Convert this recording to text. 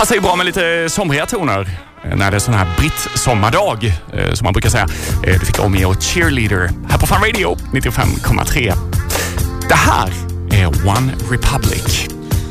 Passar ju bra med lite somriga toner när det är sån här britt-sommardag som man brukar säga. Du fick omge och Cheerleader här på Fan Radio 95,3. Det här är One Republic.